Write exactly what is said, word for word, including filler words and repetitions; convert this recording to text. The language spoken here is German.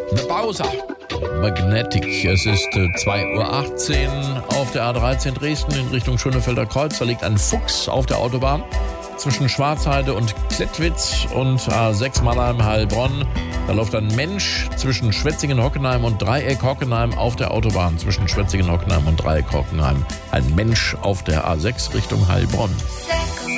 The Bowser. Magnetic. Es ist äh, zwei Uhr achtzehn auf der A dreizehn Dresden in Richtung Schönefelder Kreuz. Da liegt ein Fuchs auf der Autobahn zwischen Schwarzheide und Klettwitz und A sechs Mannheim-Heilbronn. Da läuft ein Mensch zwischen Schwetzingen-Hockenheim und Dreieck-Hockenheim auf der Autobahn zwischen Schwetzingen-Hockenheim und Dreieck-Hockenheim. Ein Mensch auf der A sechs Richtung Heilbronn.